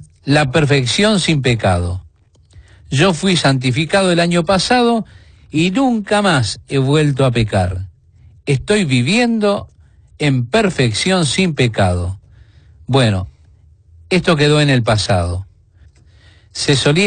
la perfección sin pecado. Yo fui santificado el año pasado y nunca más he vuelto a pecar. Estoy viviendo en perfección sin pecado. Bueno, esto quedó en el pasado. Se solía